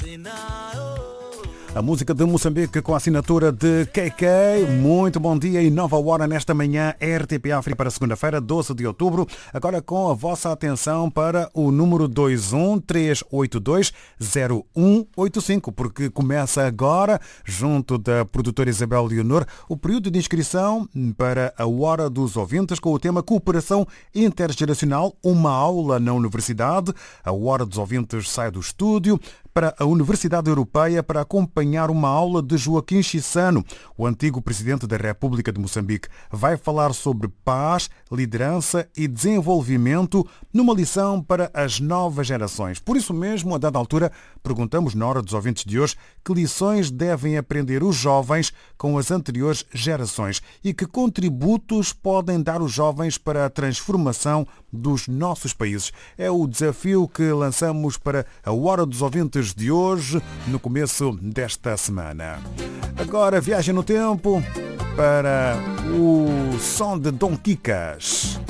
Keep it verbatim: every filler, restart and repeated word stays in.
A música de Moçambique com a assinatura de K K. Muito bom dia e nova hora nesta manhã R T P África para segunda-feira, doze de outubro. Agora com a vossa atenção para o número dois um três oito dois zero um oito cinco, porque começa agora, junto da produtora Isabel Leonor, o período de inscrição para a Hora dos Ouvintes com o tema Cooperação Intergeracional, uma aula na Universidade. A Hora dos Ouvintes sai do estúdio para a Universidade Europeia para acompanhar uma aula de Joaquim Chissano, o antigo presidente da República de Moçambique. Vai falar sobre paz, liderança e desenvolvimento numa lição para as novas gerações. Por isso mesmo, a dada altura, perguntamos na Hora dos Ouvintes de hoje que lições devem aprender os jovens com as anteriores gerações e que contributos podem dar os jovens para a transformação dos nossos países. É o desafio que lançamos para a Hora dos Ouvintes de hoje, no começo desta semana. Agora, viagem no tempo para o som de Dom Kikas.